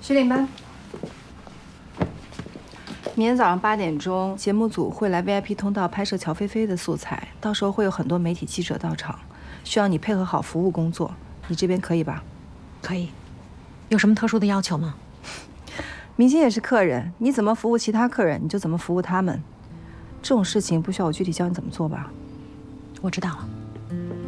10点半。明天早上8点钟，节目组会来 VIP 通道拍摄乔菲菲的素材，到时候会有很多媒体记者到场，需要你配合好服务工作。你这边可以吧？ 可以。有什么特殊的要求吗？ 明星也是客人，你怎么服务其他客人，你就怎么服务他们。这种事情不需要我具体教你怎么做吧？ 我知道了。